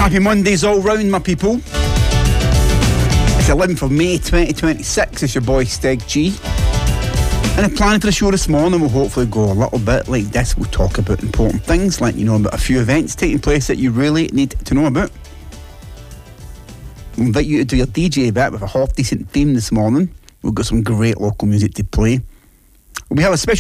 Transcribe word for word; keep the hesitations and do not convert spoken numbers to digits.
Happy Mondays all round, my people. It's the eleventh of May twenty twenty-six. It's your boy Steg G. And the plan for the show this morning will hopefully go a little bit like this. We'll talk about important things, like you know about a few events taking place that you really need to know about. We'll invite you to do your D J bit with a half decent theme this morning. We've got some great local music to play. We have a special